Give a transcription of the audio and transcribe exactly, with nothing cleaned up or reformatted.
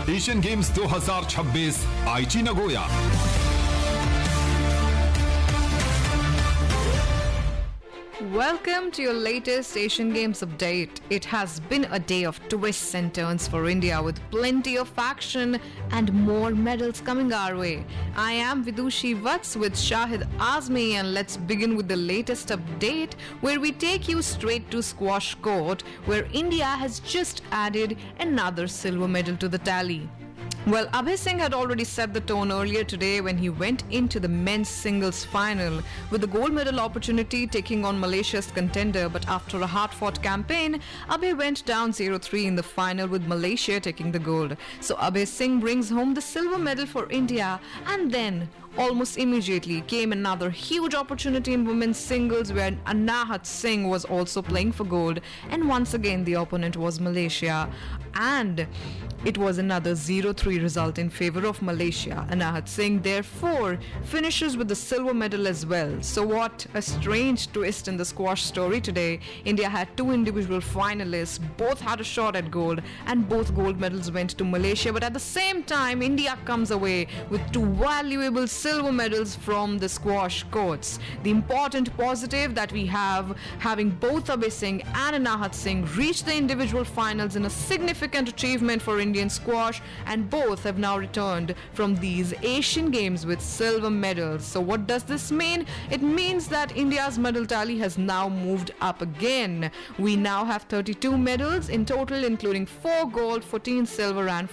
Asian games दो हज़ार छब्बीस आईची Nagoya. Welcome to your latest Asian Games update. It has been a day of twists and turns for India with plenty of action and more medals coming our way. I am Vidushi Vats with Shahid Azmi, and let's begin with the latest update where we take you straight to squash court where India has just added another silver medal to the tally. Well, Abhay Singh had already set the tone earlier today when he went into the men's singles final with the gold medal opportunity taking on Malaysia's contender. But after a hard-fought campaign, Abhay went down zero three in the final with Malaysia taking the gold. So Abhay Singh brings home the silver medal for India, and then almost immediately came another huge opportunity in women's singles where Anahat Singh was also playing for gold, and once again the opponent was Malaysia, and it was another zero three result in favor of Malaysia. Anahat Singh therefore finishes with the silver medal as well. So what a strange twist in the squash story today. India had two individual finalists, both had a shot at gold, and both gold medals went to Malaysia, but at the same time India comes away with two valuable silver medals from the squash courts. The important positive that we have, having both Abhay Singh and Anahat Singh reach the individual finals in a significant achievement for Indian squash, and both have now returned from these Asian Games with silver medals. So what does this mean? It means that India's medal tally has now moved up again. We now have thirty-two medals in total, including four gold, fourteen silver and